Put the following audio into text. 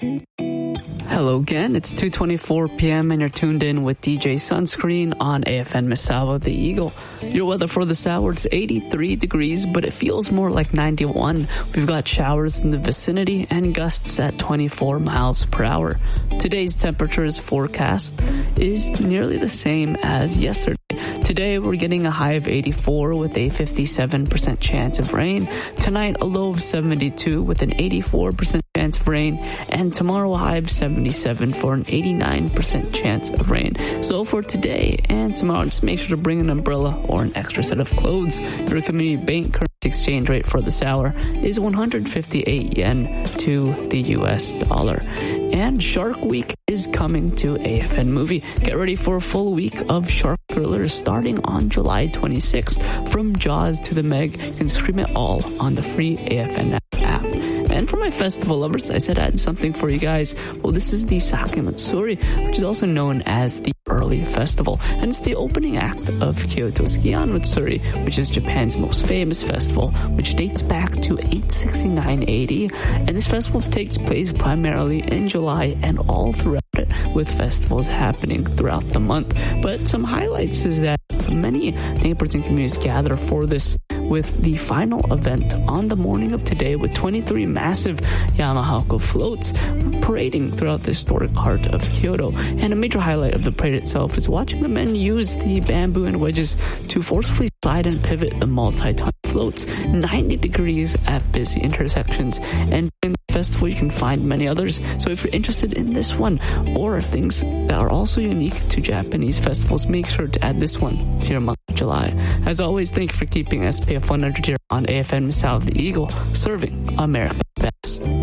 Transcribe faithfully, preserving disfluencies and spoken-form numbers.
Hello again, it's two twenty-four p.m. and you're tuned in with D J Sunscreen on A F N Misawa The Eagle. Your weather for this hour, it's eighty-three degrees, but it feels more like ninety-one. We've got showers in the vicinity and gusts at twenty-four miles per hour. Today's temperature's forecast is nearly the same as yesterday. Today, we're getting a high of eighty-four with a fifty-seven percent chance of rain. Tonight, a low of seventy-two with an eighty-four percent chance of rain. And tomorrow, a high of seventy-seven for an eighty-nine percent chance of rain. So for today and tomorrow, just make sure to bring an umbrella or an extra set of clothes. Your community bank currency exchange rate for this hour is one hundred fifty-eight yen to the U S dollar. And Shark Week is coming to A F N Movie. Get ready for a full week of shark thrillers starting on July twenty-sixth. From Jaws to The Meg, you can stream it all on the free A F N app. And for my festival lovers, I said I had something for you guys. Well, this is the Sake Matsuri, which is also known as the Early Festival. And it's the opening act of Kyoto's Gion Matsuri, which is Japan's most famous festival, which dates back to eight sixty-nine A D. And this festival takes place primarily in July and all throughout it, with festivals happening throughout the month. But some highlights is that many neighbors and communities gather for this, with the final event on the morning of today with twenty-three massive Yamahaku floats parading throughout the historic heart of Kyoto. And a major highlight of the parade itself is watching the men use the bamboo and wedges to forcefully slide and pivot the multi-ton floats ninety degrees at busy intersections. And during the festival, you can find many others. So if you're interested in this one or things that are also unique to Japanese festivals, make sure to add this one to your month of July. As always, thank you for keeping S P F one hundred here on A F N Misawa The Eagle, serving America best.